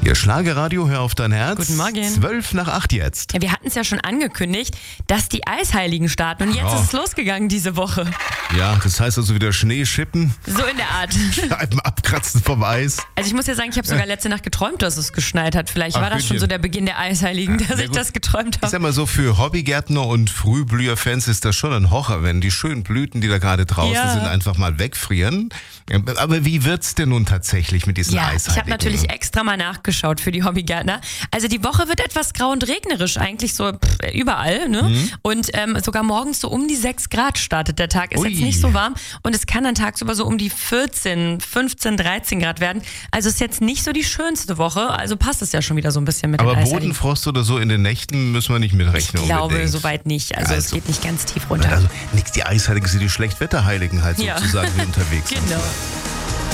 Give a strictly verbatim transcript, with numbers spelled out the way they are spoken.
Ihr Schlagerradio, hör auf dein Herz. Guten Morgen. Zwölf nach acht jetzt. Ja, wir hatten es ja schon angekündigt, dass die Eisheiligen starten. Und jetzt Ja. ist es losgegangen diese Woche. Ja, das heißt also wieder Schnee schippen, So in der Art. Scheiben abkratzen vom Eis. Also ich muss ja sagen, ich habe sogar letzte Nacht geträumt, dass es geschneit hat. Vielleicht Ach, war das schon Gütchen. so der Beginn der Eisheiligen, dass na ich gut. das geträumt Ich habe. sag mal so, für Hobbygärtner und Frühblüherfans ist das schon ein Horror, wenn die schönen Blüten, die da gerade draußen Ja. sind, einfach mal wegfrieren. Aber wie wird's denn nun tatsächlich mit diesen Ja, Eisheiligen? ich habe natürlich extra mal nachgeschaut für die Hobbygärtner. Also die Woche wird etwas grau und regnerisch, eigentlich so pff, überall. Ne? Mhm. Und ähm, sogar morgens so um die sechs Grad startet der Tag. Ist Ui. jetzt nicht so warm und es kann dann tagsüber so um die vierzehn, fünfzehn, dreizehn Grad werden. Also ist jetzt nicht so die schönste Woche. Also passt es ja schon wieder so ein bisschen mit Aber den Eisheiligen. Bodenfrost oder so in den Nächten müssen wir nicht mitrechnen. Ich glaube unbedingt. soweit nicht. Also, es Also- geht nicht ganz tief runter. Also nix, die Eisheiligen sind die Schlechtwetterheiligen halt Ja. sozusagen, die unterwegs sind. Genau.